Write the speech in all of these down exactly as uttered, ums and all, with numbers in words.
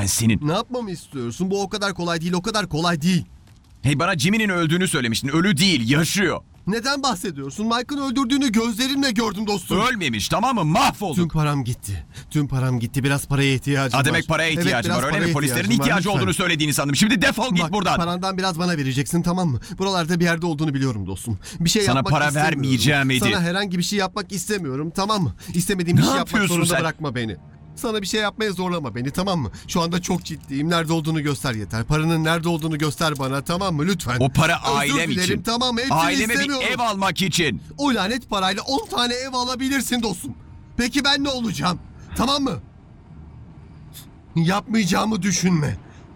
lütfen senin. Ne yapmamı istiyorsun? Bu o kadar kolay değil, o kadar kolay değil. Hey, bana Jimmy'nin öldüğünü söylemiştin. Ölü değil, yaşıyor. Neden bahsediyorsun? Mike'ın öldürdüğünü gözlerimle gördüm dostum. Ölmemiş, tamam mı? Mahvolduk. Tüm param gitti. Tüm param gitti. Biraz paraya ihtiyacım Ha, var. demek paraya ihtiyacım Evet, biraz var, öyle paraya mi? Polislerin ihtiyacım var, ihtiyacı lütfen. olduğunu söylediğini sandım. Şimdi defol git Bak, buradan. parandan biraz bana vereceksin, tamam mı? Buralarda bir yerde olduğunu biliyorum dostum. Bir şey Sana yapmak para istemiyorum. vermeyeceğim Edi. Sana herhangi bir şey yapmak istemiyorum, tamam mı? İstemediğim bir Ne şey yapmak yapıyorsun zorunda sen? bırakma beni. Sana bir şey yapmaya zorlama beni, tamam mı? Şu anda çok ciddiyim. Nerede olduğunu göster yeter. Paranın nerede olduğunu göster bana, tamam mı? Lütfen. O para Özür ailem dilerim, için. tamam mı? Hepsini Aileme bir istemiyorum. ev almak için. O lanet parayla on tane ev alabilirsin dostum. Peki ben ne olacağım? Tamam mı? Yapmayacağımı düşünme.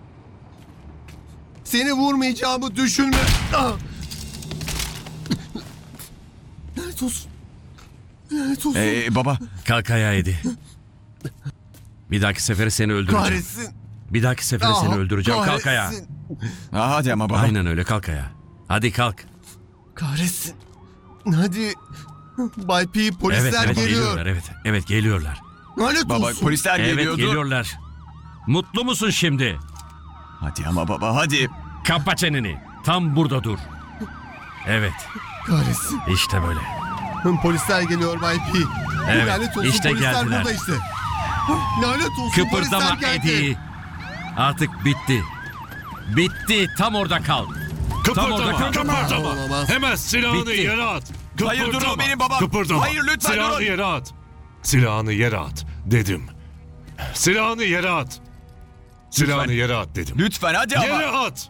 Seni vurmayacağımı düşünme. Ah! Lanet olsun. Lanet olsun. Ee, baba. Kalk ayağa Edi. Bir dahaki sefere seni öldüreceğim. Kahretsin. Bir dahaki sefere Ah, seni öldüreceğim. Kalk ayağa. kahretsin. Ha, hadi ama baba. Aynen öyle, kalk ayağa. Hadi kalk. Kahretsin. Hadi. Bay P, polisler Evet, evet geliyor. geliyorlar. Evet, evet geliyorlar. Lanet Baba, olsun. polisler Evet geliyordu. geliyorlar. Mutlu musun şimdi? Hadi ama baba, hadi. Kapa çeneni. Tam burada dur. Evet, Kahretsin. işte böyle. Polisler geliyor Bay P. Evet, Lanet olsun, işte polisler geldiler. burada işte. Lanet olsun, Kıpırdama polisler geldi. Edi. Artık bitti. Bitti. Tam orada kal. Tam orada kal. Kıpırdama. Olamaz. Hemen silahını Bitti. yere at. Hayır, dur, o benim babam. Kıpırdama. Hayır, lütfen Silahını durun. yere at. Silahını yere at dedim. Silahını yere at. Silahını Lütfen. yere at dedim. Lütfen hadi ama. Yere at.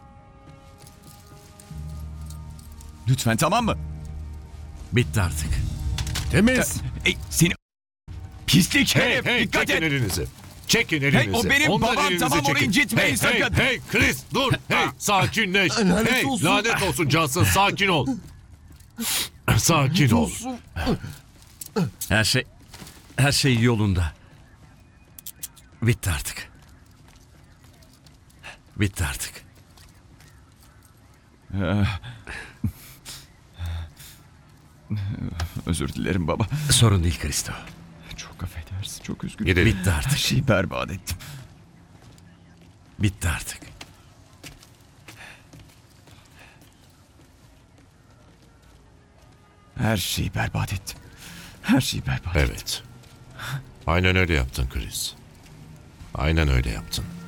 Lütfen, tamam mı? Bitti artık. Temiz. Ey, seni... Pislik Hey herif, hey dikkat çekin et. elinizi. Çekin elinizi. o benim Ondan babam, elinizi tamam, onu çekin. incitmeyin hey, sakın. Hey hey Chris dur. Hey sakinleş. Lanet hey olsun. lanet olsun Johnson, sakin ol. Sakin ol. Her şey... Her şey yolunda. Bitti artık. Bitti artık. Özür dilerim baba. Sorun değil Kristo. Çok affedersin, çok üzgünüm. Gidelim. Bitti Her artık. şeyi berbat ettim. Bitti artık. Her şeyi berbat ettim. Her şeyi berbat ettim. Evet. Aynen öyle yaptın Chris. Aynen öyle yaptın.